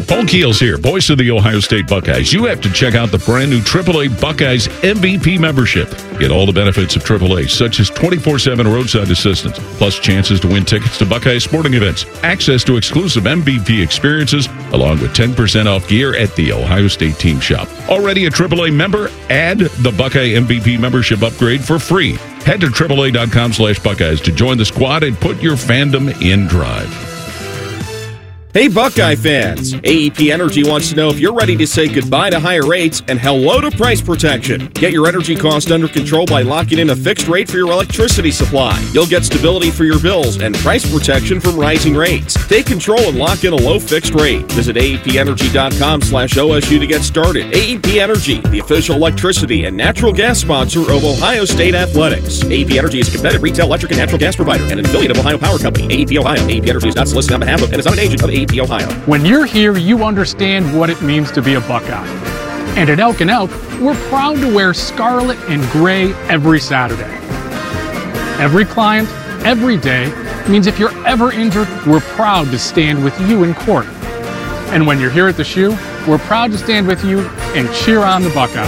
Paul Keels here, voice of the Ohio State Buckeyes. You have to check out the brand new AAA Buckeyes MVP membership. Get all the benefits of AAA, such as 24/7 roadside assistance, plus chances to win tickets to Buckeye sporting events, access to exclusive MVP experiences, along with 10% off gear at the Ohio State team shop. Already a AAA member? Add the Buckeye MVP membership upgrade for free. Head to AAA.com/Buckeyes to join the squad and put your fandom in drive. Hey Buckeye fans, AEP Energy wants to know if you're ready to say goodbye to higher rates and hello to price protection. Get your energy cost under control by locking in a fixed rate for your electricity supply. You'll get stability for your bills and price protection from rising rates. Take control and lock in a low fixed rate. Visit AEPenergy.com/OSU to get started. AEP Energy, the official electricity and natural gas sponsor of Ohio State Athletics. AEP Energy is a competitive retail electric and natural gas provider and an affiliate of Ohio Power Company. AEP Ohio. AEP Energy is not solicited on behalf of and is not an agent of AEP Ohio. When you're here, you understand what it means to be a Buckeye. And at Elk & Elk, we're proud to wear scarlet and gray every Saturday. Every client, every day, means if you're ever injured, we're proud to stand with you in court. And when you're here at the shoe, we're proud to stand with you and cheer on the Buckeyes.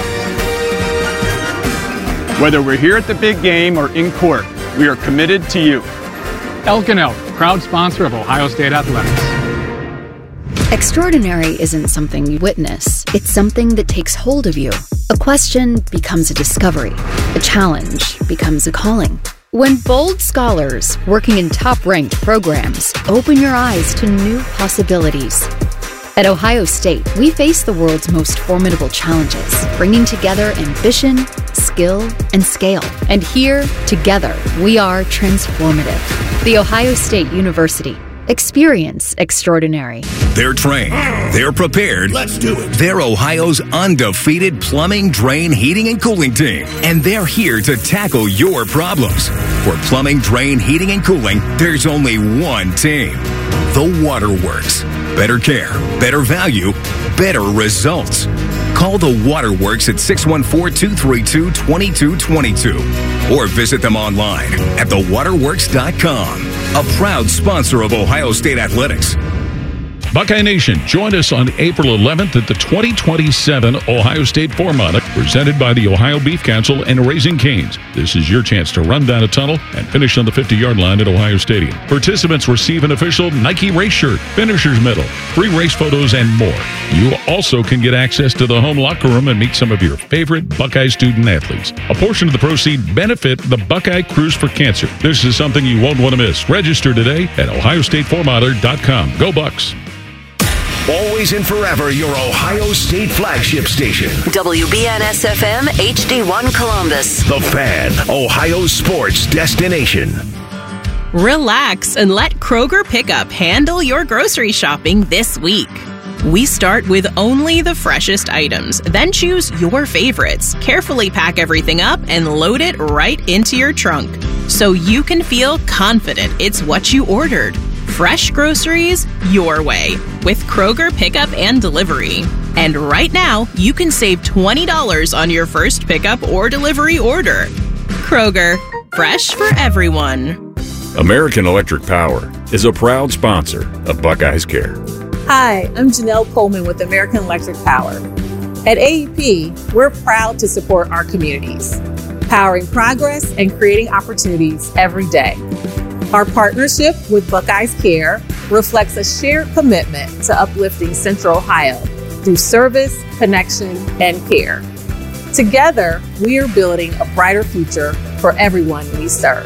Whether we're here at the big game or in court, we are committed to you. Elk & Elk, proud sponsor of Ohio State Athletics. Extraordinary isn't something you witness. It's something that takes hold of you. A question becomes a discovery. A challenge becomes a calling. When bold scholars working in top-ranked programs open your eyes to new possibilities. At Ohio State, we face the world's most formidable challenges, bringing together ambition, skill, and scale. And here, together, we are transformative. The Ohio State University. Experience extraordinary. They're trained. They're prepared. Let's do it. They're Ohio's undefeated plumbing, drain, heating, and cooling team. And they're here to tackle your problems. For plumbing, drain, heating, and cooling, there's only one team. The Waterworks. Better care, better value, better results. Call the Waterworks at 614-232-2222 or visit them online at thewaterworks.com. A proud sponsor of Ohio State Athletics. Buckeye Nation, join us on April 11th at the 2027 Ohio State Four-Mile, presented by the Ohio Beef Council and Raising Cane's. This is your chance to run down a tunnel and finish on the 50-yard line at Ohio Stadium. Participants receive an official Nike race shirt, finisher's medal, free race photos, and more. You also can get access to the home locker room and meet some of your favorite Buckeye student athletes. A portion of the proceeds benefit the Buckeye Cruise for Cancer. This is something you won't want to miss. Register today at ohiostatefourmiler.com. Go Bucks! Always and forever your Ohio State flagship station. WBNS-FM HD1 Columbus. The Fan, Ohio sports destination. Relax and let Kroger Pickup handle your grocery shopping this week. We start with only the freshest items, then choose your favorites, carefully pack everything up, and load it right into your trunk so you can feel confident it's what you ordered. Fresh groceries your way with Kroger Pickup and Delivery. And right now, you can save $20 on your first pickup or delivery order. Kroger, fresh for everyone. American Electric Power is a proud sponsor of Buckeyes Care. Hi, I'm Janelle Coleman with American Electric Power. At AEP, we're proud to support our communities, powering progress and creating opportunities every day. Our partnership with Buckeyes Care reflects a shared commitment to uplifting Central Ohio through service, connection, and care. Together, we are building a brighter future for everyone we serve.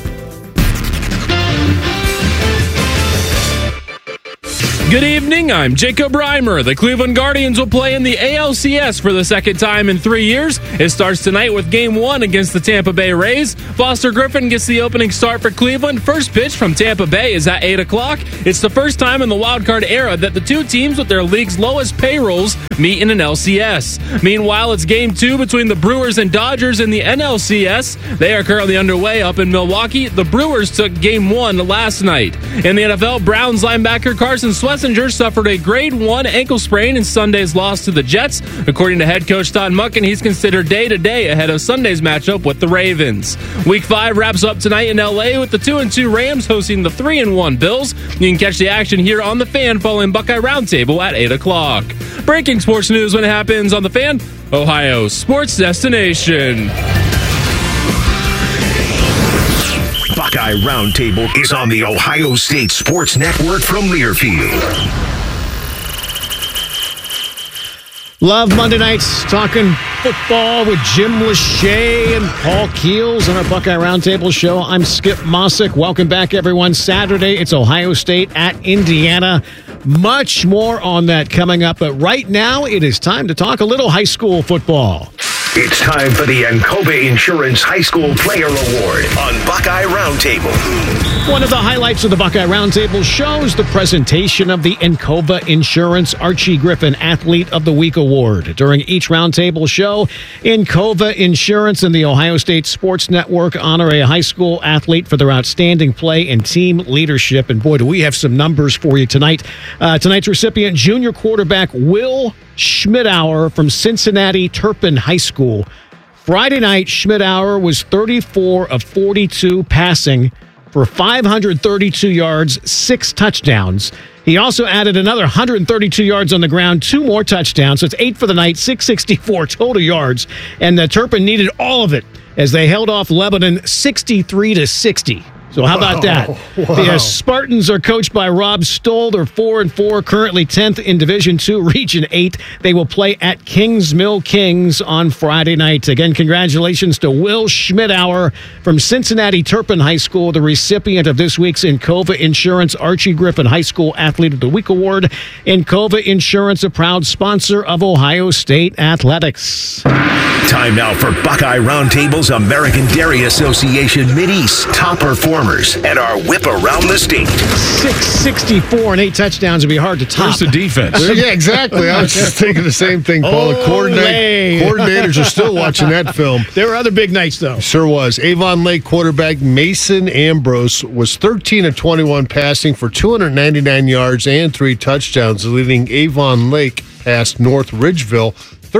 Good evening, I'm Jacob Reimer. The Cleveland Guardians will play in the ALCS for the second time in 3 years. It starts tonight with Game 1 against the Tampa Bay Rays. Foster Griffin gets the opening start for Cleveland. First pitch from Tampa Bay is at 8 o'clock. It's the first time in the wildcard era that the two teams with their league's lowest payrolls meet in an LCS. Meanwhile, it's Game 2 between the Brewers and Dodgers in the NLCS. They are currently underway up in Milwaukee. The Brewers took Game 1 last night. In the NFL, Browns linebacker Carson Swester Plessinger suffered a grade 1 ankle sprain in Sunday's loss to the Jets. According to head coach Todd Monken, he's considered day-to-day ahead of Sunday's matchup with the Ravens. Week 5 wraps up tonight in L.A. with the 2-2 Rams hosting the 3-1 Bills. You can catch the action here on The Fan following Buckeye Roundtable at 8 o'clock. Breaking sports news when it happens on The Fan, Ohio's sports destination. Buckeye Roundtable is on the Ohio State Sports Network from Learfield. Love Monday nights talking football with Jim Lachey and Paul Keels on our Buckeye Roundtable show. I'm Skip Mossick. Welcome back, everyone. Saturday, it's Ohio State at Indiana. Much more on that coming up, but right now it is time to talk a little high school football. It's time for the Encova Insurance High School Player Award on Buckeye Roundtable. One of the highlights of the Buckeye Roundtable shows the presentation of the Encova Insurance Archie Griffin Athlete of the Week Award. During each Roundtable show, Encova Insurance and the Ohio State Sports Network honor a high school athlete for their outstanding play and team leadership. And boy, do we have some numbers for you tonight. Tonight's recipient, junior quarterback Will Schmidauer from Cincinnati Turpin High School. Friday night, Schmidauer was 34 of 42 passing for 532 yards, 6 touchdowns. He also added another 132 yards on the ground, 2 more touchdowns. So it's 8 for the night, 664 total yards. And the Turpin needed all of it as they held off Lebanon 63-60. So how about that? Wow. The Spartans are coached by Rob Stoll. They're 4-4, currently 10th in Division II, Region 8. They will play at Kings Mill Kings on Friday night. Again, congratulations to Will Schmidauer from Cincinnati Turpin High School, the recipient of this week's Encova Insurance Archie Griffin High School Athlete of the Week Award. Encova Insurance, a proud sponsor of Ohio State Athletics. Time now for Buckeye Roundtable's American Dairy Association Mideast top performers and our whip around the state. 664 and 8 touchdowns would be hard to top. Where's the defense? Yeah, exactly. I was just thinking the same thing, Paul. The coordinators are still watching that film. There were other big nights, though. Sure was. Avon Lake quarterback Mason Ambrose was 13 of 21 passing for 299 yards and 3 touchdowns, leading Avon Lake past North Ridgeville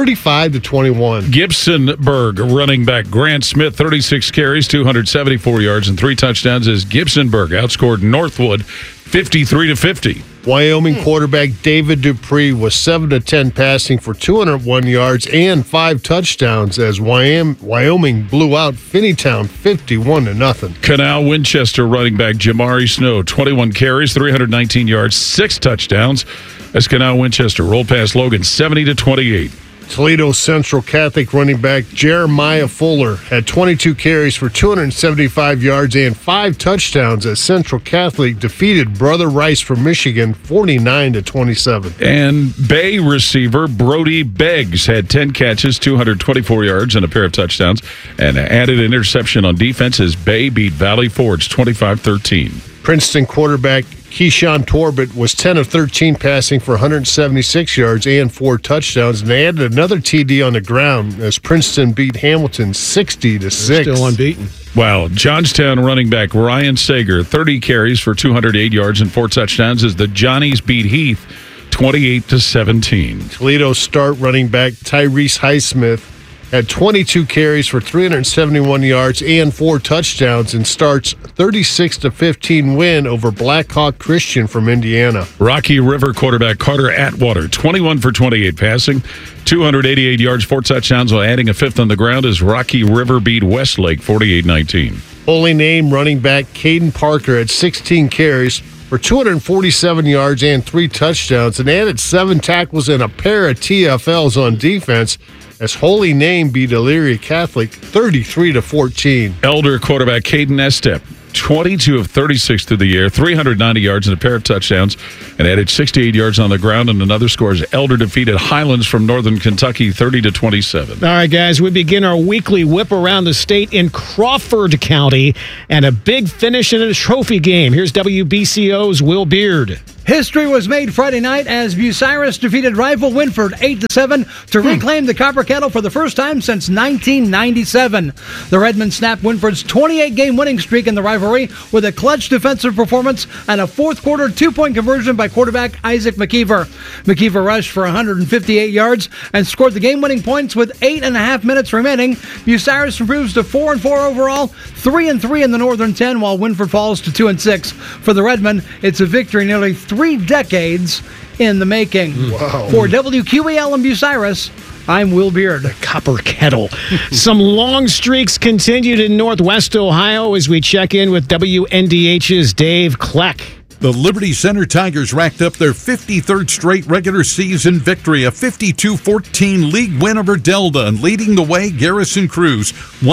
35-21. Gibsonburg running back Grant Smith, 36 carries, 274 yards, and 3 touchdowns as Gibsonburg outscored Northwood 53-50. Wyoming quarterback David Dupree was 7 of 10 passing for 201 yards and 5 touchdowns as Wyoming blew out Finneytown 51-0. Canal Winchester running back Jamari Snow, 21 carries, 319 yards, 6 touchdowns as Canal Winchester rolled past Logan 70-28. Toledo Central Catholic running back Jeremiah Fuller had 22 carries for 275 yards and 5 touchdowns as Central Catholic defeated Brother Rice from Michigan 49-27. And Bay receiver Brody Beggs had 10 catches, 224 yards, and a pair of touchdowns, and added an interception on defense as Bay beat Valley Forge 25-13. Princeton quarterback Keyshawn Torbett was 10 of 13 passing for 176 yards and 4 touchdowns, and they added another TD on the ground as Princeton beat Hamilton 60-6. Still unbeaten. Wow. Johnstown running back Ryan Sager, 30 carries for 208 yards and 4 touchdowns as the Johnnies beat Heath 28-17. Toledo start running back Tyrese Highsmith had 22 carries for 371 yards and 4 touchdowns and starts 36-15 win over Blackhawk Christian from Indiana. Rocky River quarterback Carter Atwater, 21 for 28 passing, 288 yards, 4 touchdowns, while adding a 5th on the ground as Rocky River beat Westlake 48-19. Holy Name running back Caden Parker had 16 carries for 247 yards and 3 touchdowns and added 7 tackles and a pair of TFLs on defense as Holy Name beat Elyria Catholic 33-14. Elder quarterback Caden Estep, 22 of 36 through the air, 390 yards and a pair of touchdowns, and added 68 yards on the ground and another score as Elder defeated Highlands from Northern Kentucky 30-27. All right, guys, we begin our weekly whip around the state in Crawford County and a big finish in a trophy game. Here's WBCO's Will Beard. History was made Friday night as Bucyrus defeated rival Winford 8-7 to reclaim the Copper Kettle for the first time since 1997. The Redmen snapped Winford's 28-game winning streak in the rivalry with a clutch defensive performance and a fourth-quarter 2-point conversion by by quarterback Isaac McKeever. McKeever rushed for 158 yards and scored the game-winning points with 8.5 minutes remaining. Bucyrus improves to 4-4 overall, 3-3 in the Northern 10, while Winford falls to 2-6. For the Redmen, it's a victory nearly 3 decades in the making. Wow. For WQAL and Bucyrus, I'm Will Beard. The Copper Kettle. Some long streaks continued in Northwest Ohio as we check in with WNDH's Dave Kleck. The Liberty Center Tigers racked up their 53rd straight regular season victory, a 52-14 league win over Delta, and leading the way, Garrison Cruz,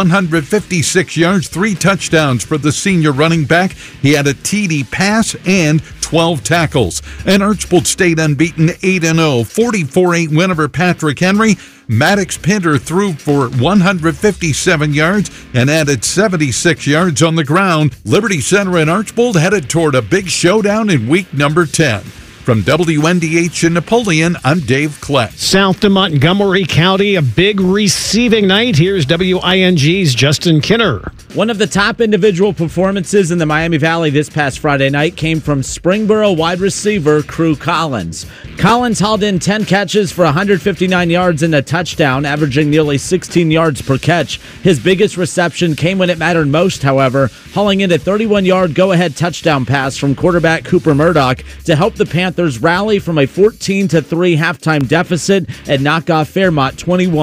156 yards, 3 touchdowns for the senior running back. He had a TD pass and 12 tackles. And Archbold stayed unbeaten 8-0, 44-8 win over Patrick Henry. Maddox Pinter threw for 157 yards and added 76 yards on the ground. Liberty Center and Archbold headed toward a big showdown in week number 10. From WNDH in Napoleon, I'm Dave Kleck. South to Montgomery County, a big receiving night. Here's WING's Justin Kinner. One of the top individual performances in the Miami Valley this past Friday night came from Springboro wide receiver Crew Collins. Collins hauled in 10 catches for 159 yards and a touchdown, averaging nearly 16 yards per catch. His biggest reception came when it mattered most, however, hauling in a 31-yard go-ahead touchdown pass from quarterback Cooper Murdoch to help the Panthers rally from a 14-3 halftime deficit and knock off Fairmont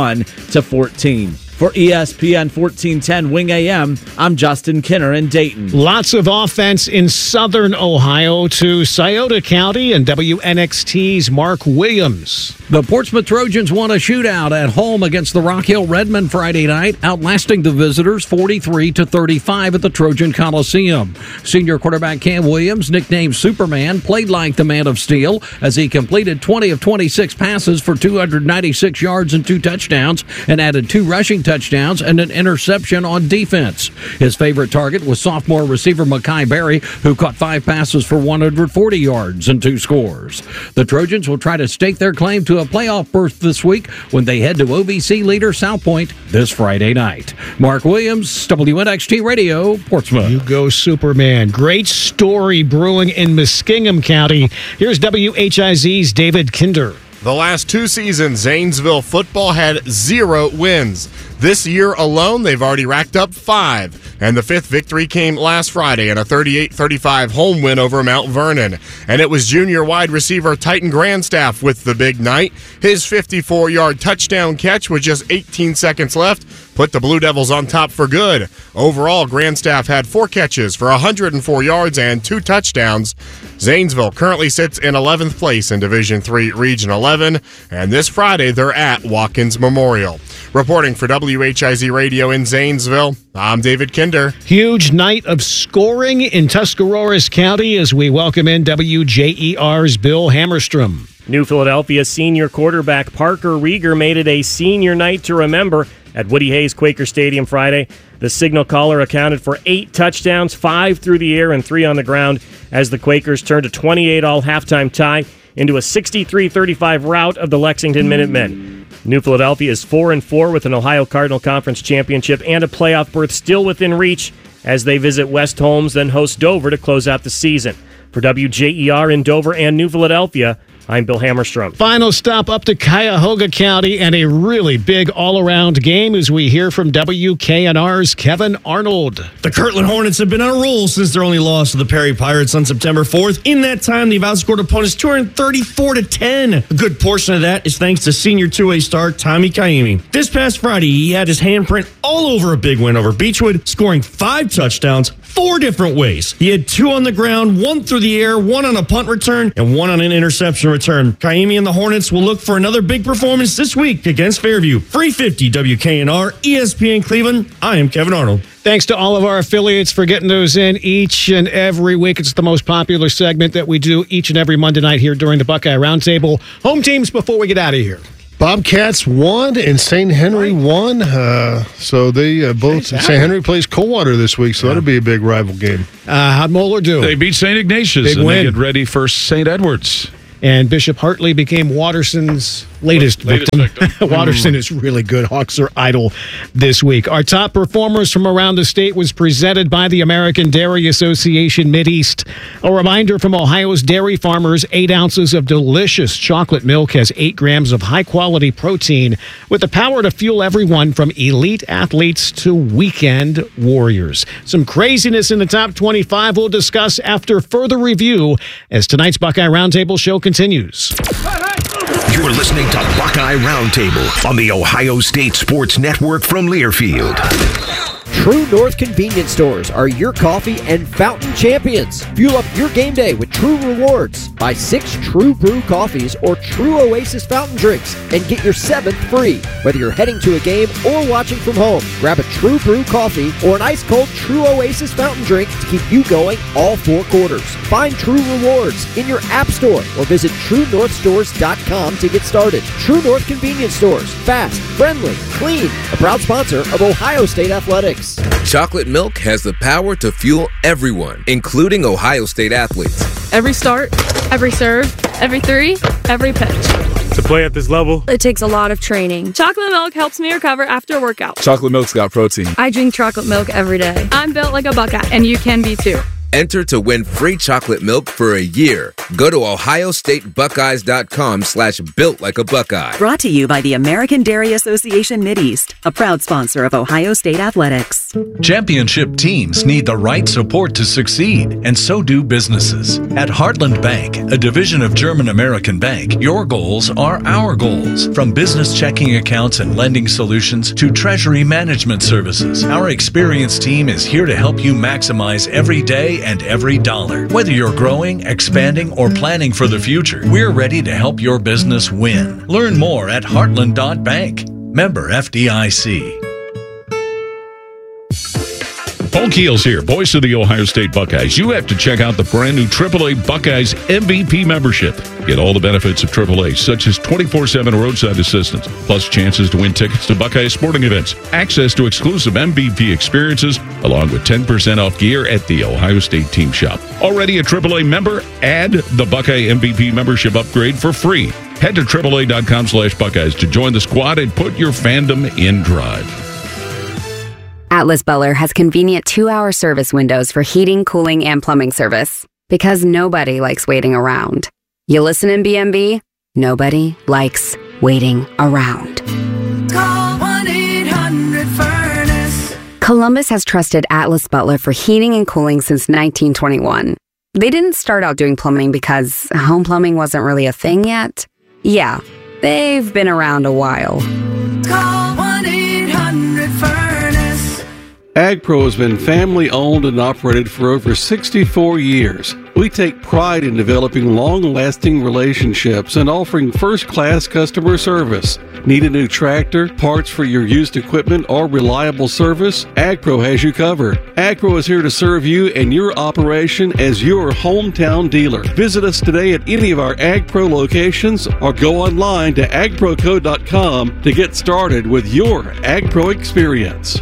21-14. For ESPN 1410 Wing AM, I'm Justin Kinner in Dayton. Lots of offense in southern Ohio to Scioto County and WNXT's Mark Williams. The Portsmouth Trojans won a shootout at home against the Rock Hill Redmen Friday night, outlasting the visitors 43-35 at the Trojan Coliseum. Senior quarterback Cam Williams, nicknamed Superman, played like the Man of Steel as he completed 20 of 26 passes for 296 yards and 2 touchdowns and added 2 rushing touchdowns and an interception on defense. His favorite target was sophomore receiver Makai Berry, who caught 5 passes for 140 yards and 2 scores. The Trojans will try to stake their claim to a playoff berth this week when they head to OVC leader South Point this Friday night. Mark Williams, WNXT Radio, Portsmouth. You go, Superman. Great story brewing in Muskingum County. Here's WHIZ's David Kinder. The last 2 seasons, Zanesville football had 0 wins. This year alone, they've already racked up 5. And the 5th victory came last Friday in a 38-35 home win over Mount Vernon. And it was junior wide receiver Titan Grandstaff with the big night. His 54-yard touchdown catch with just 18 seconds left put the Blue Devils on top for good. Overall, Grandstaff had 4 catches for 104 yards and 2 touchdowns. Zanesville currently sits in 11th place in Division III Region 11, and this Friday they're at Watkins Memorial. Reporting for WHIZ Radio in Zanesville, I'm David Kinder. Huge night of scoring in Tuscarawas County as we welcome in WJER's Bill Hammerstrom. New Philadelphia senior quarterback Parker Rieger made it a senior night to remember at Woody Hayes Quaker Stadium Friday. The signal caller accounted for 8 touchdowns, 5 through the air and 3 on the ground, as the Quakers turned a 28-all halftime tie into a 63-35 rout of the Lexington Minutemen. New Philadelphia is 4-4 with an Ohio Cardinal Conference championship and a playoff berth still within reach as they visit West Holmes, then host Dover to close out the season. For WJER in Dover and New Philadelphia, I'm Bill Hammerstrom. Final stop up to Cuyahoga County and a really big all-around game as we hear from WKNR's Kevin Arnold. The Kirtland Hornets have been on a roll since their only loss to the Perry Pirates on September 4th. In that time, they've outscored opponents 234-10. A good portion of that is thanks to senior two-way star Tommy Kaimi. This past Friday, he had his handprint all over a big win over Beechwood, scoring 5 touchdowns 4 different ways. He had 2 on the ground, 1 through the air, 1 on a punt return, and 1 on an interception return. Kaimi and the Hornets will look for another big performance this week against Fairview. 350 WKNR, ESPN Cleveland. I am Kevin Arnold. Thanks to all of our affiliates for getting those in each and every week. It's the most popular segment that we do each and every Monday night here during the Buckeye Roundtable. Home teams before we get out of here. Bobcats won and St. Henry won. So they both, St. Henry plays Coldwater this week, so that'll be a big rival game. How'd Moeller do? They beat St. Ignatius Big and win. they get ready for St. Edwards. And Bishop Hartley became Watterson's latest victim. Watterson is really good. Hawks are idle this week. Our top performers from around the state was presented by the American Dairy Association Mideast. A reminder from Ohio's dairy farmers, 8 ounces of delicious chocolate milk has 8 grams of high-quality protein with the power to fuel everyone from elite athletes to weekend warriors. Some craziness in the top 25 we'll discuss after further review as tonight's Buckeye Roundtable show continues. You're listening to Buckeye Roundtable on the Ohio State Sports Network from Learfield. True North convenience stores are your coffee and fountain champions. Fuel up your game day with True Rewards. Buy 6 True Brew coffees or True Oasis fountain drinks and get your 7th free. Whether you're heading to a game or watching from home, grab a True Brew coffee or an ice-cold True Oasis fountain drink to keep you going all 4 quarters. Find True Rewards in your app store or visit TrueNorthStores.com to get started. True North convenience stores. Fast, friendly, clean. A proud sponsor of Ohio State Athletics. Chocolate milk has the power to fuel everyone, including Ohio State athletes. Every start, every serve, every 3, every pitch. To play at this level, it takes a lot of training. Chocolate milk helps me recover after a workout. Chocolate milk's got protein. I drink chocolate milk every day. I'm built like a Buckeye, and you can be too. Enter to win free chocolate milk for a year. Go to ohiostatebuckeyes.com/built like a Buckeye. Brought to you by the American Dairy Association Mideast, a proud sponsor of Ohio State Athletics. Championship teams need the right support to succeed, and so do businesses. At Heartland Bank, a division of German American Bank, your goals are our goals. From business checking accounts and lending solutions to treasury management services, our experienced team is here to help you maximize every day and every dollar. Whether you're growing, expanding, or planning for the future, we're ready to help your business win. Learn more at heartland.bank. Member FDIC. Paul Keels here, voice of the Ohio State Buckeyes. You have to check out the brand new AAA Buckeyes MVP membership. Get all the benefits of AAA, such as 24/7 roadside assistance, plus chances to win tickets to Buckeye sporting events, access to exclusive MVP experiences, along with 10% off gear at the Ohio State Team Shop. Already a AAA member? Add the Buckeye MVP membership upgrade for free. Head to AAA.com/Buckeyes to join the squad and put your fandom in drive. Atlas Butler has convenient 2-hour service windows for heating, cooling, and plumbing service. Because nobody likes waiting around. You listen in BMB? Nobody likes waiting around. Call 1-800-FURNACE. Columbus has trusted Atlas Butler for heating and cooling since 1921. They didn't start out doing plumbing because home plumbing wasn't really a thing yet. Yeah, they've been around a while. Call 1-800-FURNACE. AgPro has been family-owned and operated for over 64 years. We take pride in developing long-lasting relationships and offering first-class customer service. Need a new tractor, parts for your used equipment, or reliable service? AgPro has you covered. AgPro is here to serve you and your operation as your hometown dealer. Visit us today at any of our AgPro locations or go online to agproco.com to get started with your AgPro experience.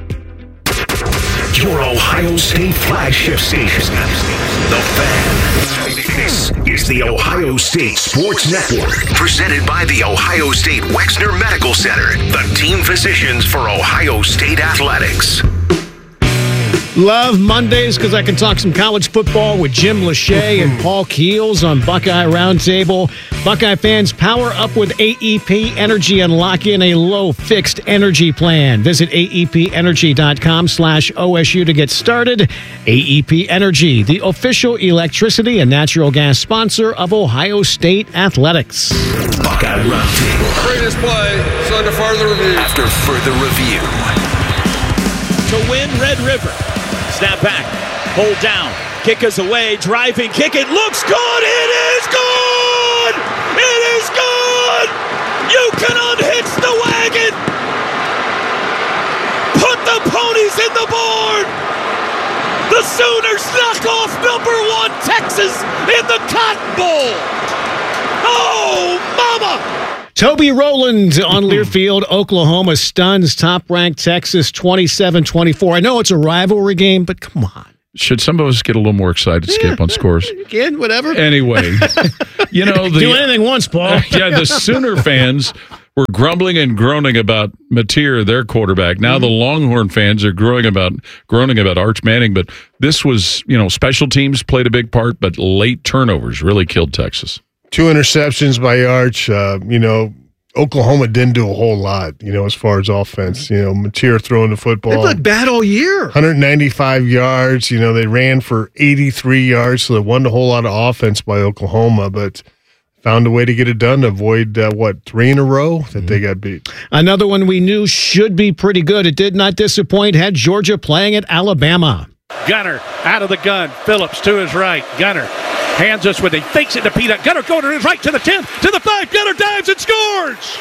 Your Ohio State flagship station, The Fan. This is the Ohio State Sports Network, presented by the Ohio State Wexner Medical Center, the team physicians for Ohio State Athletics. Love Mondays because I can talk some college football with Jim Lachey and Paul Keels on Buckeye Roundtable. Buckeye fans, power up with AEP Energy and lock in a low fixed energy plan. Visit aepenergy.com/OSU to get started. AEP Energy, the official electricity and natural gas sponsor of Ohio State Athletics. Buckeye Roundtable. Previous play is under further review. After further review. To win, Red River. Snap back, hold down, kick is away, driving, kick, it looks good, it is good! It is good! You can unhitch the wagon! Put the ponies in the board! The Sooners knock off #1 Texas in the Cotton Bowl! Oh, mama! Toby Rowland on Learfield. Oklahoma stuns top-ranked Texas 27-24. I know it's a rivalry game, but come on. Should some of us get a little more excited, Skip, on scores? You can, whatever. Anyway, do anything once, Paul. The Sooner fans were grumbling and groaning about Mateer, their quarterback. Now the Longhorn fans are groaning about Arch Manning. But this was, special teams played a big part, but late turnovers really killed Texas. 2 interceptions by Arch. Oklahoma didn't do a whole lot, as far as offense. Mateer throwing the football. They've looked bad all year. 195 yards. They ran for 83 yards, so there wasn't a whole lot of offense by Oklahoma, but found a way to get it done to avoid, 3 in a row that they got beat. Another one we knew should be pretty good. It did not disappoint. Had Georgia playing at Alabama. Gunner out of the gun. Phillips to his right. Gunner hands us with it. Fakes it to Peanut. Gunner going to his right to the 10, to the 5. Gunner dives and scores.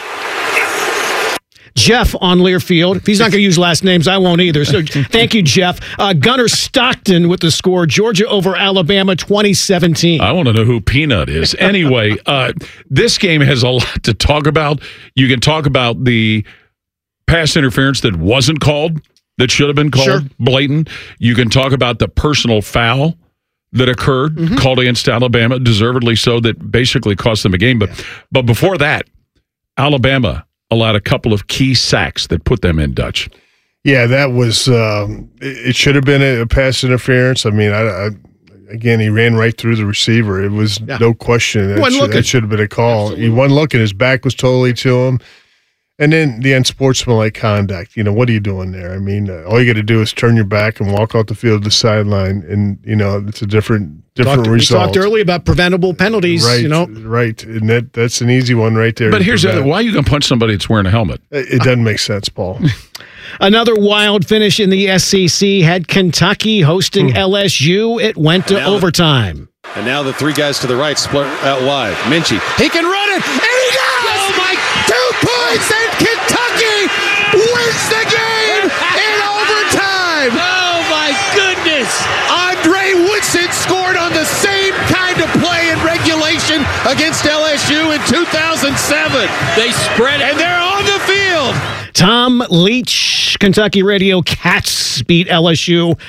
Jeff on Learfield. If he's not going to use last names, I won't either. So thank you, Jeff. Gunner Stockton with the score. Georgia over Alabama 2017. I want to know who Peanut is. Anyway, this game has a lot to talk about. You can talk about the pass interference that wasn't called, that should have been called, blatant. You can talk about the personal foul that occurred, called against Alabama, deservedly so, that basically cost them a game. But before that, Alabama allowed a couple of key sacks that put them in, Dutch. Yeah, that was it should have been a pass interference. I mean, again, he ran right through the receiver. It was no question. That should have been a call. Absolutely. He wasn't looking. His back was totally to him. And then the unsportsmanlike conduct. What are you doing there? I mean, all you got to do is turn your back and walk off the field to the sideline, and it's a different result. We talked earlier about preventable penalties. Right, and that's an easy one right there. But here's why are you going to punch somebody that's wearing a helmet? It doesn't make sense, Paul. Another wild finish in the SEC had Kentucky hosting LSU. It went to overtime. And now the 3 guys to the right split out wide. Minchie, he can run it, and he does! Oh my! 2 points, and Kentucky wins the game in overtime! Oh my goodness! Andre Woodson scored on the same kind of play in regulation against LSU in 2007. They spread it. And they're on the field. Tom Leach, Kentucky Radio Cats beat LSU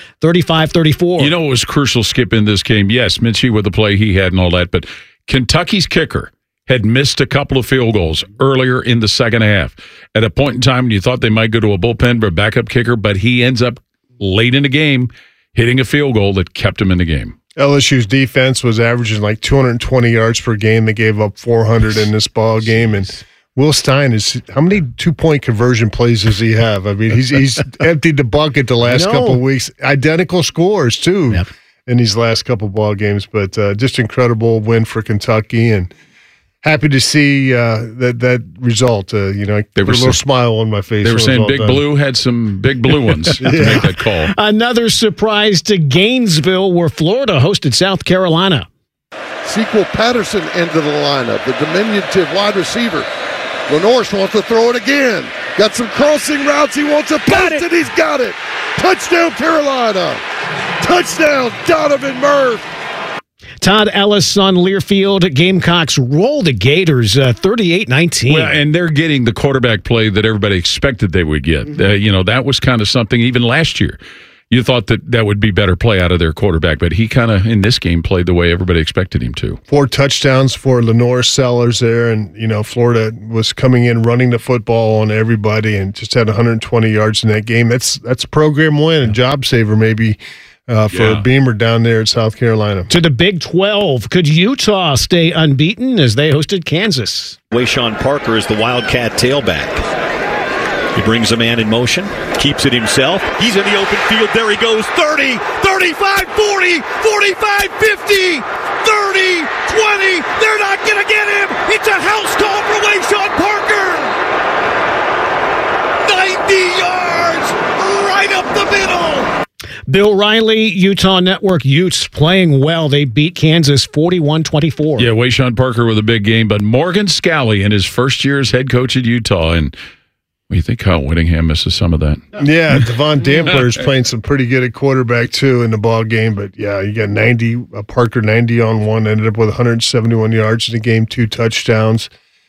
35-34. You know what was crucial, Skip, in this game? Yes, Minchie with the play he had and all that, but Kentucky's kicker had missed a couple of field goals earlier in the second half. At a point in time when you thought they might go to a bullpen or a backup kicker, but he ends up late in the game hitting a field goal that kept him in the game. LSU's defense was averaging like 220 yards per game. They gave up 400 in this ball game, and Will Stein how many 2-point conversion plays does he have? I mean, he's emptied the bucket the last couple of weeks. Identical scores too in these last couple ball games, but just incredible win for Kentucky, and happy to see that result. I put a little smile on my face. They were saying Big Blue had some big blue ones to make that call. Another surprise to Gainesville, where Florida hosted South Carolina. Sequel Patterson into the lineup, the diminutive wide receiver. Lenorse wants to throw it again. Got some crossing routes. He wants to post it. He's got it. Touchdown, Carolina. Touchdown, Donovan Murph. Todd Ellis on Learfield. Gamecocks roll the Gators 38-19. Well, and they're getting the quarterback play that everybody expected they would get. That was kind of something even last year. You thought that would be better play out of their quarterback, but he kind of, in this game, played the way everybody expected him to. 4 touchdowns for Lenore Sellers there, and, Florida was coming in, running the football on everybody, and just had 120 yards in that game. That's a program win, a job saver maybe for Beamer down there at South Carolina. To the Big 12, could Utah stay unbeaten as they hosted Kansas? Wayshawn Parker is the Wildcat tailback. He brings a man in motion, keeps it himself. He's in the open field. There he goes. 30, 35, 40, 45, 50, 30, 20. They're not going to get him. It's a house call for Wayshawn Parker. 90 yards right up the middle. Bill Riley, Utah Network Utes playing well. They beat Kansas 41-24. Yeah, Wayshawn Parker with a big game, but Morgan Scalley in his first year as head coach at Utah, and what do you think Kyle Whittingham misses some of that? Yeah, Devon Dampler is playing some pretty good at quarterback, too, in the ball game. But, yeah, you got Parker 90 on one, ended up with 171 yards in the game, 2 touchdowns.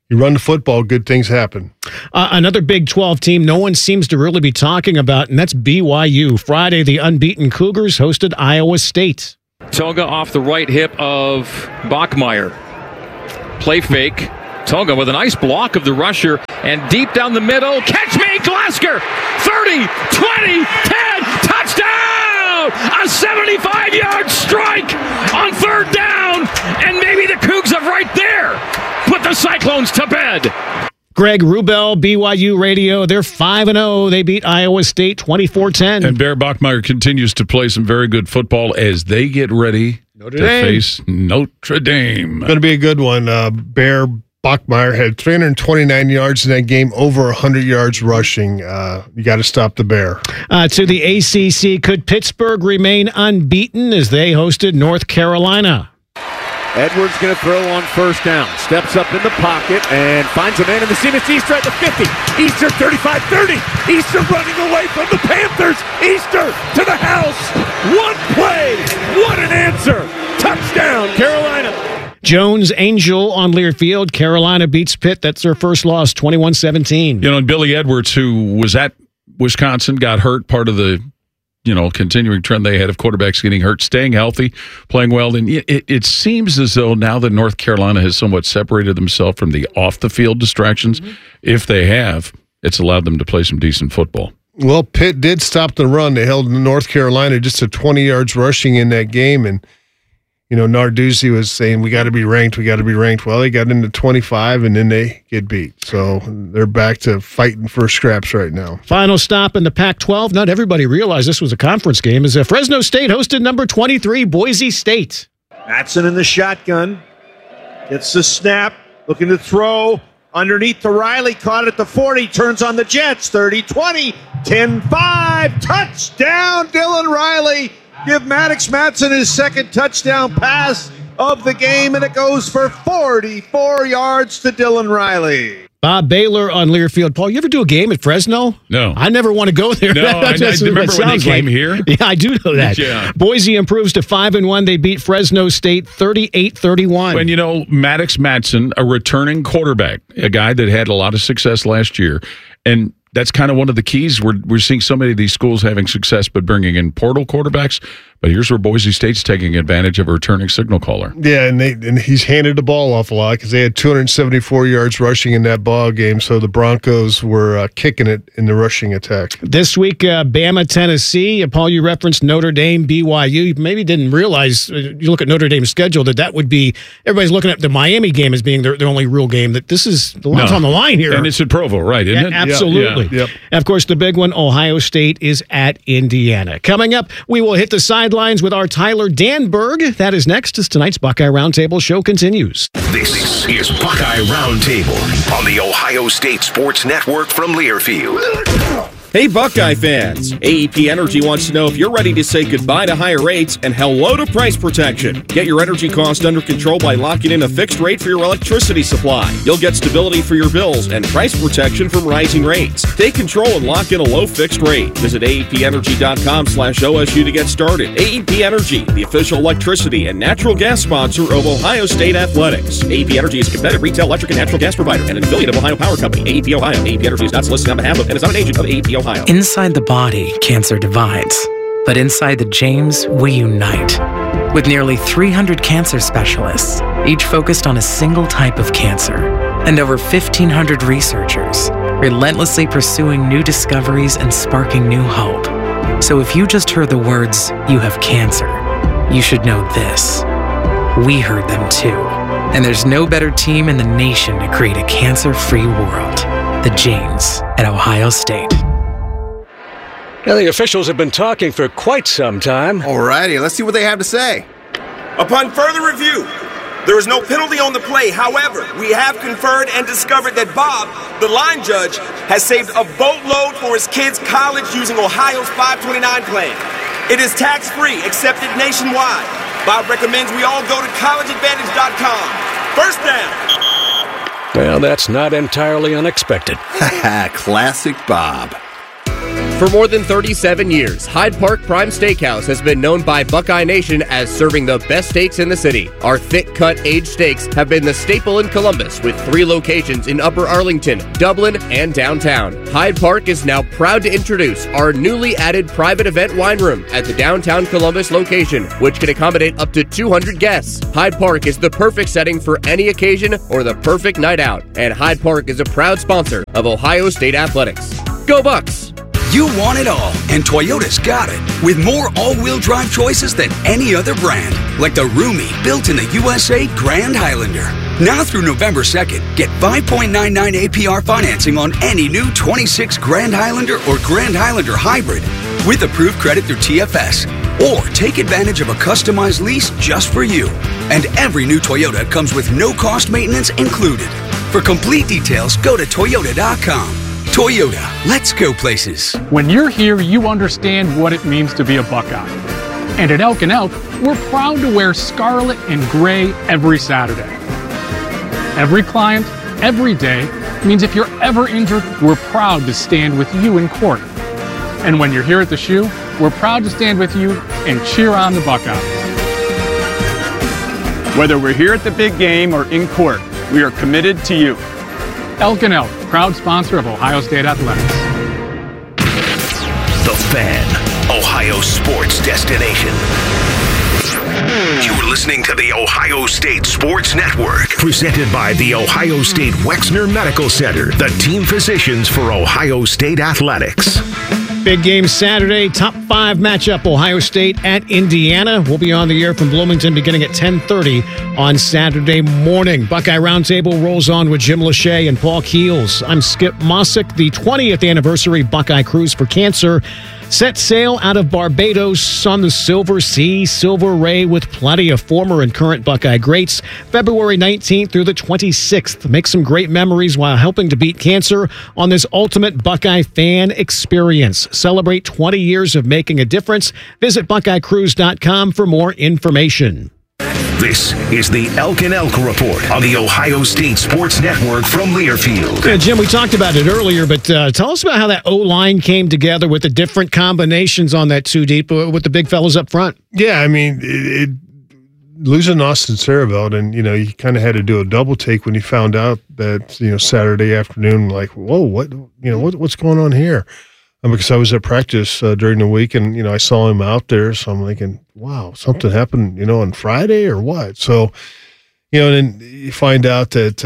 you run the football, good things happen. Another Big 12 team no one seems to really be talking about, and that's BYU. Friday, the unbeaten Cougars hosted Iowa State. Toga off the right hip of Bachmeier. Play fake. Toga with a nice block of the rusher, and deep down the middle, catch me, Glasgow! 30, 20, 10, touchdown! A 75-yard strike on third down, and maybe the Cougs have right there put the Cyclones to bed. Greg Wrubel, BYU Radio, they're 5-0. They beat Iowa State 24-10. And Bear Bachmeier continues to play some very good football as they get ready to face Notre Dame. Going to be a good one. Bear Bachmeier had 329 yards in that game, over 100 yards rushing. You got to stop the Bear. To the ACC, could Pittsburgh remain unbeaten as they hosted North Carolina? Edwards going to throw on first down. Steps up in the pocket and finds a man in the seam. It's Easter at the 50. Easter 35-30. Easter running away from the Panthers. Easter to the house. One play. What an answer. Touchdown, Carolina. Jones Angel on Learfield. Carolina beats Pitt. That's their first loss, 21-17. And Billy Edwards, who was at Wisconsin, got hurt, part of the continuing trend they had of quarterbacks getting hurt, staying healthy, playing well. And it seems as though now that North Carolina has somewhat separated themselves from the off-the-field distractions, if they have, it's allowed them to play some decent football. Well, Pitt did stop the run. They held North Carolina just to 20 yards rushing in that game, and Narduzzi was saying, we got to be ranked. Well, they got into 25, and then they get beat. So they're back to fighting for scraps right now. Final stop in the Pac-12. Not everybody realized this was a conference game, as Fresno State hosted number 23, Boise State. Matson in the shotgun. Gets the snap. Looking to throw. Underneath to Riley. Caught at the 40. Turns on the Jets. 30-20. 10-5. Touchdown, Dylan Riley. Give Maddox Matson his second touchdown pass of the game, and it goes for 44 yards to Dylan Riley. Bob Baylor on Learfield. Paul, you ever do a game at Fresno? No. I never want to go there. No, I remember when they came here. Yeah, I do know that. Yeah. Boise improves to 5-1. They beat Fresno State 38-31. When Maddox Matson, a returning quarterback, a guy that had a lot of success last year, and that's kind of one of the keys. We're seeing so many of these schools having success, but bringing in portal quarterbacks. But here's where Boise State's taking advantage of a returning signal caller. Yeah, and he's handed the ball off a lot because they had 274 yards rushing in that ball game. So the Broncos were kicking it in the rushing attack. This week, Bama, Tennessee. Paul, you referenced Notre Dame, BYU. You maybe didn't realize, you look at Notre Dame's schedule, that would be, everybody's looking at the Miami game as being their only real game, that this is the lot's on the line here. And it's at Provo, right, isn't it? Absolutely. Yep. And of course, the big one, Ohio State is at Indiana. Coming up, we will hit the sidelines with our Tyler Danberg. That is next as tonight's Buckeye Roundtable show continues. This is Buckeye Roundtable on the Ohio State Sports Network from Learfield. Hey, Buckeye fans! AEP Energy wants to know if you're ready to say goodbye to higher rates and hello to price protection. Get your energy cost under control by locking in a fixed rate for your electricity supply. You'll get stability for your bills and price protection from rising rates. Take control and lock in a low fixed rate. Visit AEPenergy.com/OSU to get started. AEP Energy, the official electricity and natural gas sponsor of Ohio State Athletics. AEP Energy is a competitive retail electric and natural gas provider and an affiliate of Ohio Power Company. AEP Ohio. AEP Energy is not solicited on behalf of and is not an agent of AEP Ohio. Inside the body, cancer divides. But inside the James, we unite. With nearly 300 cancer specialists, each focused on a single type of cancer, and over 1,500 researchers, relentlessly pursuing new discoveries and sparking new hope. So if you just heard the words, "you have cancer," you should know this. We heard them too. And there's no better team in the nation to create a cancer-free world. The James at Ohio State. Now, the officials have been talking for quite some time. Alrighty, let's see what they have to say. Upon further review, there is no penalty on the play. However, we have conferred and discovered that Bob, the line judge, has saved a boatload for his kids' college using Ohio's 529 plan. It is tax-free, accepted nationwide. Bob recommends we all go to collegeadvantage.com. First down. Well, that's not entirely unexpected. Classic Bob. For more than 37 years, Hyde Park Prime Steakhouse has been known by Buckeye Nation as serving the best steaks in the city. Our thick-cut aged steaks have been the staple in Columbus, with 3 locations in Upper Arlington, Dublin, and downtown. Hyde Park is now proud to introduce our newly added private event wine room at the downtown Columbus location, which can accommodate up to 200 guests. Hyde Park is the perfect setting for any occasion or the perfect night out, and Hyde Park is a proud sponsor of Ohio State Athletics. Go Bucks! You want it all, and Toyota's got it. With more all-wheel drive choices than any other brand. Like the roomy, built-in-the-USA Grand Highlander. Now through November 2nd, get 5.99 APR financing on any new 26 Grand Highlander or Grand Highlander Hybrid with approved credit through TFS. Or take advantage of a customized lease just for you. And every new Toyota comes with no-cost maintenance included. For complete details, go to Toyota.com. Toyota, let's go places. When you're here, you understand what it means to be a Buckeye. And at Elk & Elk, we're proud to wear scarlet and gray every Saturday. Every client, every day, means if you're ever injured, we're proud to stand with you in court. And when you're here at the shoe, we're proud to stand with you and cheer on the Buckeyes. Whether we're here at the big game or in court, we are committed to you. Elk & Elk, proud sponsor of Ohio State Athletics. The Fan, Ohio sports destination. You're listening to the Ohio State Sports Network, presented by the Ohio State Wexner Medical Center, the team physicians for Ohio State Athletics. Big game Saturday, top 5 matchup, Ohio State at Indiana. We'll be on the air from Bloomington beginning at 10:30 on Saturday morning. Buckeye Roundtable rolls on with Jim Lachey and Paul Keels. I'm Skip Mossick. The 20th anniversary Buckeye Cruise for Cancer set sail out of Barbados on the Silver Sea, Silver Ray, with plenty of former and current Buckeye greats. February 19th through the 26th. Make some great memories while helping to beat cancer on this ultimate Buckeye fan experience. Celebrate 20 years of making a difference. Visit BuckeyeCruise.com for more information. This is the Elk & Elk Report on the Ohio State Sports Network from Learfield. Yeah, Jim, we talked about it earlier, but tell us about how that O-line came together with the different combinations on that 2 deep with the big fellas up front. Yeah, I mean, losing Austin Sarabelt, and, you kind of had to do a double take when you found out that, Saturday afternoon, like, whoa, what's going on here? Because I was at practice during the week, and, I saw him out there, so I'm thinking, wow, something happened, on Friday or what? So, and then you find out that,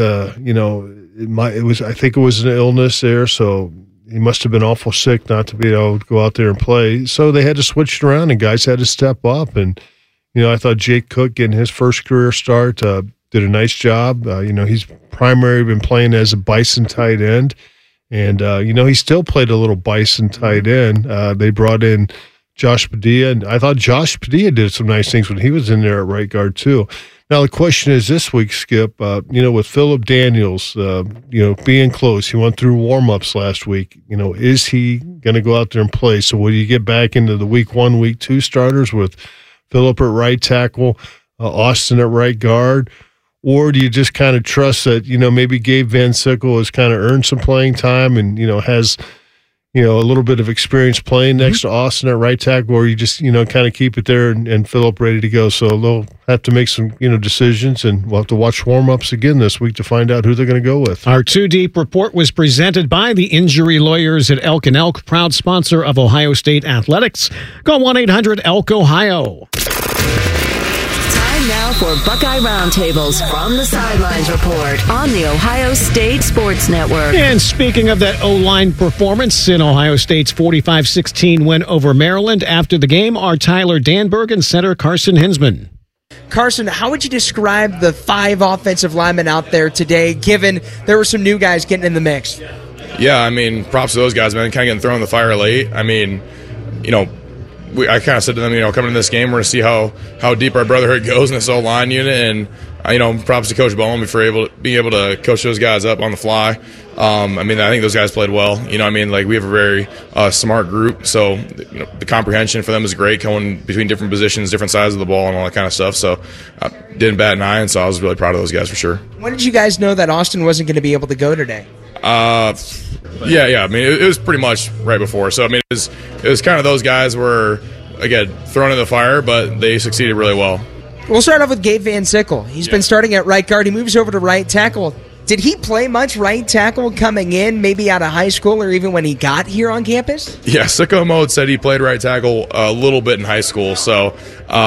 I think it was an illness there, so he must have been awful sick not to be able to go out there and play. So they had to switch it around, and guys had to step up. And, I thought Jake Cook getting his first career start did a nice job. He's primarily been playing as a Bison tight end. And, he still played a little Bison tight end. They brought in Josh Padilla, and I thought Josh Padilla did some nice things when he was in there at right guard, too. Now, the question is this week, Skip, with Philip Daniels, being close, he went through warm-ups last week. Is he going to go out there and play? So will you get back into the week 1, week 2 starters with Philip at right tackle, Austin at right guard? Or do you just kind of trust that, maybe Gabe Van Sickle has kind of earned some playing time and, has, a little bit of experience playing next to Austin at right tackle, or you just, kind of keep it there and Philip ready to go? So they'll have to make some, decisions, and we'll have to watch warm-ups again this week to find out who they're going to go with. Our 2 Deep report was presented by the injury lawyers at Elk & Elk, proud sponsor of Ohio State Athletics. Call 1-800-ELK-OHIO. Now for Buckeye Roundtables from the Sidelines Report on the Ohio State Sports Network. And speaking of that O-line performance in Ohio State's 45-16 win over Maryland, after the game are Tyler Danberg and center Carson Hinsman. Carson, how would you describe the 5 offensive linemen out there today, given there were some new guys getting in the mix? Yeah, I mean, props to those guys, man, kind of getting thrown in the fire late. I mean, I kind of said to them, coming in this game, we're going to see how deep our brotherhood goes in this O-line unit. And, props to Coach Bowman for being able to coach those guys up on the fly. I think those guys played well. We have a very smart group. So, the comprehension for them is great, going between different positions, different sides of the ball, and all that kind of stuff. So, didn't bat an eye, and so I was really proud of those guys for sure. When did you guys know that Austin wasn't going to be able to go today? Yeah. I mean, it was pretty much right before. So I mean, it was kind of those guys were again thrown in the fire, but they succeeded really well. We'll start off with Gabe Van Sickle. He's been starting at right guard. He moves over to right tackle. Did he play much right tackle coming in, maybe out of high school or even when he got here on campus? Yeah, Sicko Mode said he played right tackle a little bit in high school. So,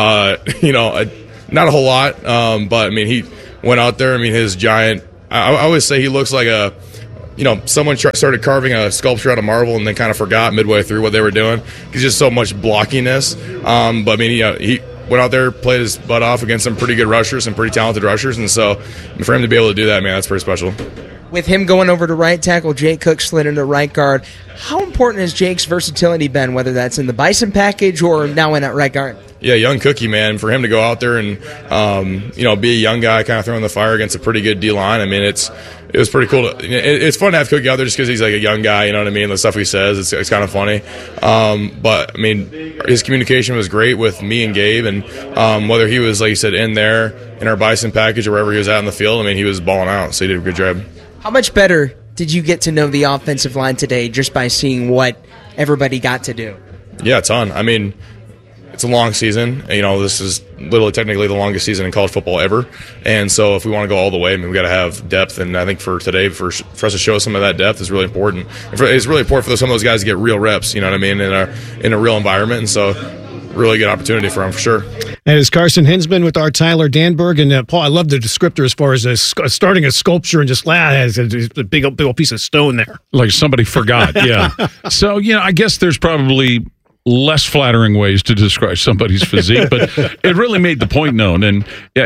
not a whole lot. But, I mean, he went out there. I mean, his giant – I always say he looks like someone started carving a sculpture out of marble and then kind of forgot midway through what they were doing. He's just so much blockiness. But, I mean, he went out there, played his butt off against some pretty good rushers, some pretty talented rushers, and so for him to be able to do that, man, that's pretty special. With him going over to right tackle, Jake Cook slid into right guard. How important has Jake's versatility been, whether that's in the Bison package or now in at right guard? Yeah, young cookie, man. For him to go out there and be a young guy kind of throwing the fire against a pretty good D-line, I mean, it was pretty cool. It's fun to have Cookie out there just because he's like a young guy, you know what I mean? The stuff he says, it's kind of funny. But, I mean, his communication was great with me and Gabe, and whether he was, like you said, in there, in our Bison package or wherever he was at in the field, I mean, he was balling out, so he did a good job. How much better did you get to know the offensive line today just by seeing what everybody got to do? Yeah, a ton. I mean, it's a long season. This is literally technically the longest season in college football ever. And so if we want to go all the way, I mean, we got to have depth. And I think for today, for us to show some of that depth is really important. It's really important for some of those guys to get real reps, you know what I mean, in a real environment. And so really good opportunity for them for sure. That is Carson Hinsman with our Tyler Danberg. And Paul, I love the descriptor as far as starting a sculpture and just has a big old piece of stone there. Like somebody forgot, yeah. So, I guess there's probably less flattering ways to describe somebody's physique, but it really made the point known. And,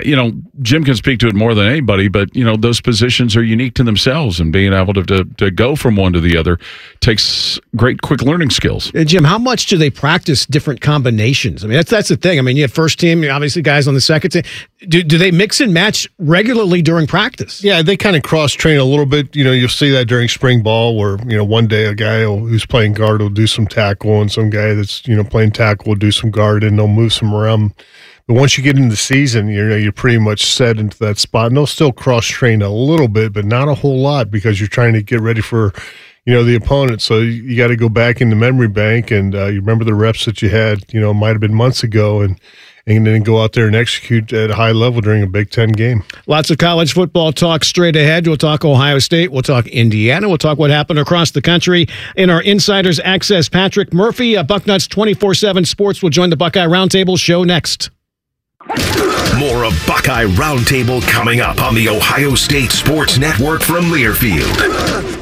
Jim can speak to it more than anybody, but, those positions are unique to themselves, and being able to go from one to the other takes great quick learning skills. Jim, how much do they practice different combinations? I mean, that's the thing. I mean, you have first team, obviously guys on the second team. Do they mix and match regularly during practice? Yeah, they kind of cross-train a little bit. You'll see that during spring ball where, one day a guy who's playing guard will do some tackle, and some guy that's playing tackle will do some guard, and they'll move some around. But once you get into the season, you're pretty much set into that spot. And they'll still cross-train a little bit, but not a whole lot because you're trying to get ready for, the opponent. So you got to go back in the memory bank, and you remember the reps that you had, might have been months ago, and then go out there and execute at a high level during a Big Ten game. Lots of college football talk straight ahead. We'll talk Ohio State. We'll talk Indiana. We'll talk what happened across the country. In our Insiders Access, Patrick Murphy, Bucknuts 24/7 Sports will join the Buckeye Roundtable show next. More of Buckeye Roundtable coming up on the Ohio State Sports Network from Learfield.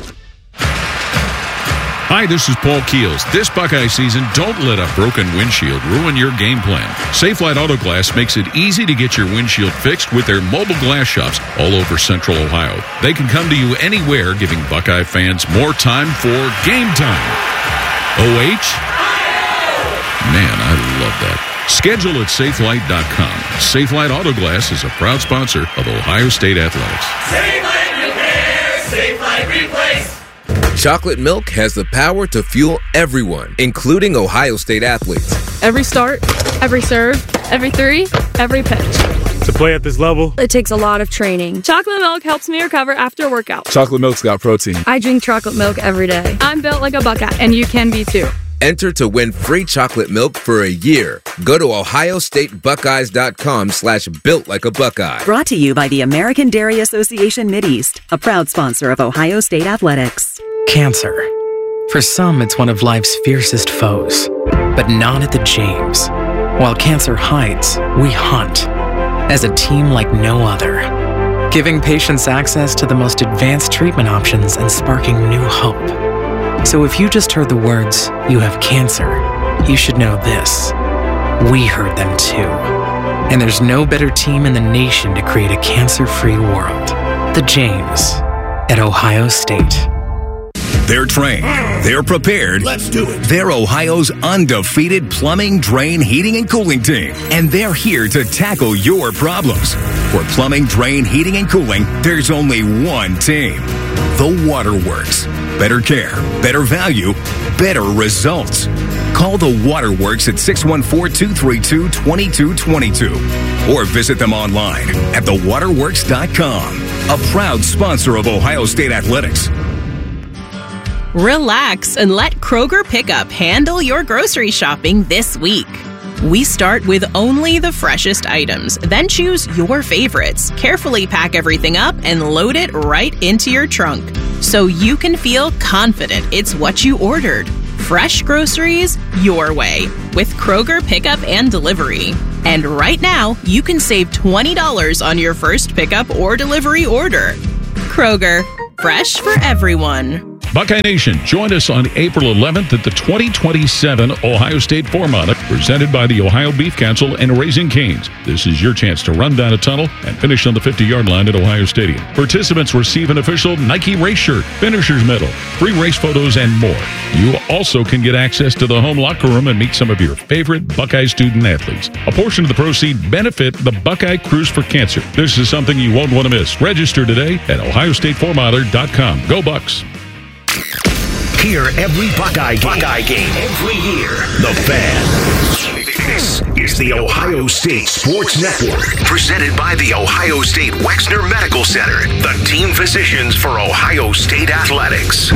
Hi, this is Paul Keels. This Buckeye season, don't let a broken windshield ruin your game plan. Safelite Auto Glass makes it easy to get your windshield fixed with their mobile glass shops all over Central Ohio. They can come to you anywhere, giving Buckeye fans more time for game time. OH? Man, I love that. Schedule at Safelite.com. Safelite Auto Glass is a proud sponsor of Ohio State Athletics. Safelite Repair, Safelite Replace. Chocolate milk has the power to fuel everyone, including Ohio State athletes. Every start, every serve, every three, every pitch. To play at this level, it takes a lot of training. Chocolate milk helps me recover after a workout. Chocolate milk's got protein. I drink chocolate milk every day. I'm built like a Buckeye, and you can be too. Enter to win free chocolate milk for a year. Go to ohiostatebuckeyes.com/builtlikeabuckeye. Brought to you by the American Dairy Association Mideast, a proud sponsor of Ohio State Athletics. Cancer. For some, it's one of life's fiercest foes, but not at the James. While cancer hides, we hunt as a team like no other, giving patients access to the most advanced treatment options and sparking new hope. So if you just heard the words, "You have cancer," you should know this. We heard them too. And there's no better team in the nation to create a cancer-free world. The James at Ohio State. They're trained. They're prepared. Let's do it. They're Ohio's undefeated plumbing, drain, heating, and cooling team. And they're here to tackle your problems. For plumbing, drain, heating, and cooling, there's only one team. The Waterworks. Better care, better value, better results. Call the Waterworks at 614-232-2222 or visit them online at thewaterworks.com. A proud sponsor of Ohio State Athletics. Relax and let Kroger Pickup handle your grocery shopping this week. We start with only the freshest items, then choose your favorites, carefully pack everything up, and load it right into your trunk so you can feel confident it's what you ordered. Fresh groceries your way with Kroger Pickup and Delivery. And right now, you can save $20 on your first pickup or delivery order. Kroger, fresh for everyone. Buckeye Nation, join us on April 11th at the 2027 Ohio State Four-Mile, presented by the Ohio Beef Council and Raising Cane's. This is your chance to run down a tunnel and finish on the 50-yard line at Ohio Stadium. Participants receive an official Nike race shirt, finisher's medal, free race photos, and more. You also can get access to the home locker room and meet some of your favorite Buckeye student athletes. A portion of the proceeds benefit the Buckeye Cruise for Cancer. This is something you won't want to miss. Register today at ohiostatefourmiler.com. Go Bucks! Hear every Buckeye game every year. The Fan. This is the Ohio State Sports Network, presented by the Ohio State Wexner Medical Center, the team physicians for Ohio State Athletics.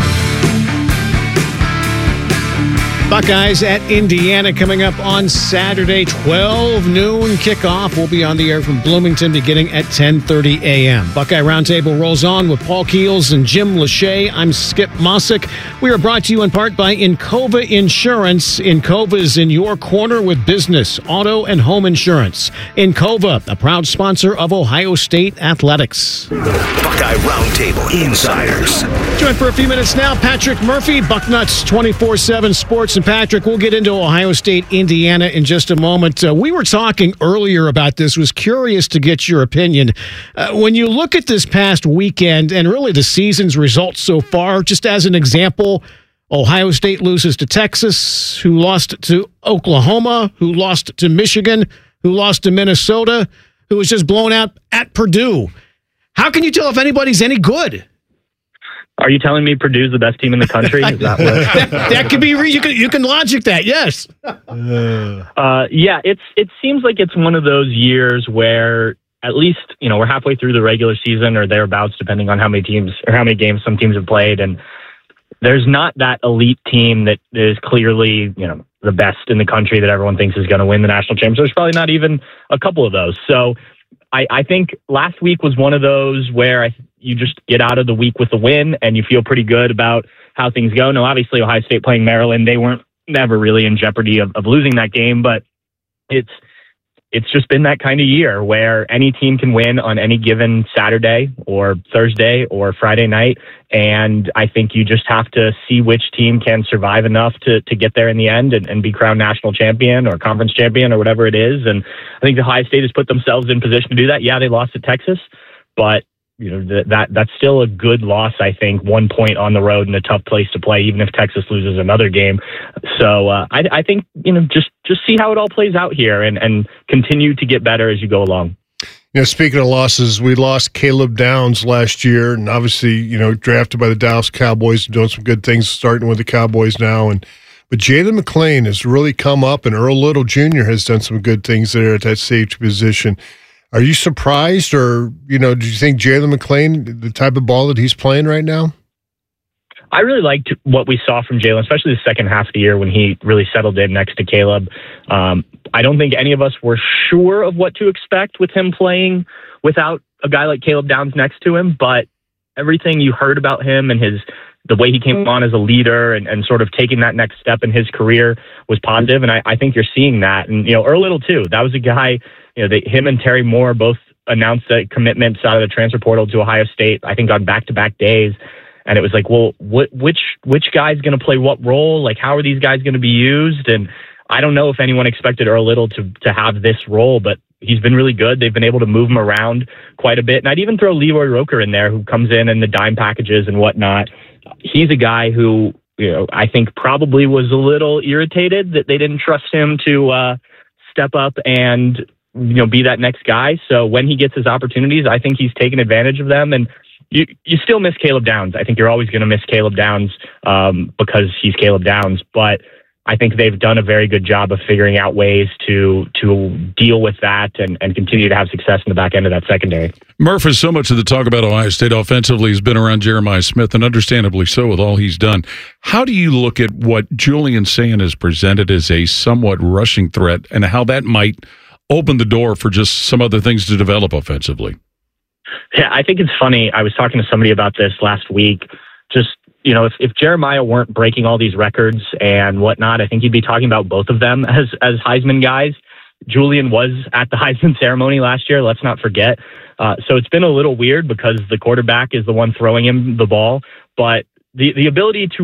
Buckeyes at Indiana coming up on Saturday, 12 noon kickoff. We'll be on the air from Bloomington beginning at 10:30 a.m. Buckeye Roundtable rolls on with Paul Keels and Jim Lachey. I'm Skip Mossick. We are brought to you in part by Encova Insurance. Encova is in your corner with business, auto, and home insurance. Encova, a proud sponsor of Ohio State Athletics. Buckeye Roundtable Insiders. Joined for a few minutes now, Patrick Murphy, Bucknuts 24/7 Sports. And Patrick, we'll get into Ohio State, Indiana in just a moment. We were talking earlier about this. Was curious to get your opinion. When you look at this past weekend and really the season's results so far, just as an example, Ohio State loses to Texas, who lost to Oklahoma, who lost to Michigan, who lost to Minnesota, who was just blown out at Purdue. How can you tell if anybody's any good? Are you telling me Purdue's the best team in the country? Is that what? that could be. You can logic that. Yes. Yeah. It seems like it's one of those years where at least we're halfway through the regular season or thereabouts, depending on how many teams or how many games some teams have played, and there's not that elite team that is clearly the best in the country that everyone thinks is going to win the national championship. There's probably not even a couple of those. So I think last week was one of those where you just get out of the week with a win and you feel pretty good about how things go. Now, obviously, Ohio State playing Maryland, they weren't never really in jeopardy of losing that game, but it's just been that kind of year where any team can win on any given Saturday or Thursday or Friday night. And I think you just have to see which team can survive enough to get there in the end and be crowned national champion or conference champion or whatever it is. And I think the Ohio State has put themselves in position to do that. Yeah, they lost to Texas, but that's still a good loss, I think. 1 point on the road in a tough place to play, even if Texas loses another game. So I think, just see how it all plays out here and continue to get better as you go along. Speaking of losses, we lost Caleb Downs last year, and obviously, drafted by the Dallas Cowboys, doing some good things, starting with the Cowboys now. But Jalen McLean has really come up, and Earl Little Jr. has done some good things there at that safety position. Are you surprised, or, do you think Jalen McLean, the type of ball that he's playing right now? I really liked what we saw from Jalen, especially the second half of the year when he really settled in next to Caleb. I don't think any of us were sure of what to expect with him playing without a guy like Caleb Downs next to him, but everything you heard about him and the way he came on as a leader and sort of taking that next step in his career was positive, and I think you're seeing that. And, Earl Little, too. That was a guy, him and Terry Moore both announced commitments out of the transfer portal to Ohio State, I think on back-to-back days. And it was like, well, which guy's going to play what role? Like, how are these guys going to be used? And I don't know if anyone expected Earl Little to have this role, but he's been really good. They've been able to move him around quite a bit. And I'd even throw Leroy Roker in there, who comes in the dime packages and whatnot. He's a guy who, I think probably was a little irritated that they didn't trust him to step up and, be that next guy. So when he gets his opportunities, I think he's taken advantage of them. And you still miss Caleb Downs. I think you're always going to miss Caleb Downs because he's Caleb Downs. But I think they've done a very good job of figuring out ways to deal with that and continue to have success in the back end of that secondary. Murph, is so much of the talk about Ohio State offensively has been around Jeremiah Smith, and understandably so with all he's done. How do you look at what Julian Sayin has presented as a somewhat rushing threat and how that might open the door for just some other things to develop offensively? Yeah, I think it's funny. I was talking to somebody about this last week. Just, if Jeremiah weren't breaking all these records and whatnot, I think you'd be talking about both of them as Heisman guys. Julian was at the Heisman ceremony last year. Let's not forget. So it's been a little weird because the quarterback is the one throwing him the ball, but the ability to